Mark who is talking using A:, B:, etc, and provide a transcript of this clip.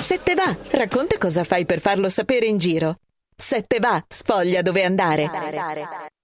A: Se te va, racconta cosa fai per farlo sapere in giro. Se te va, sfoglia dove andare.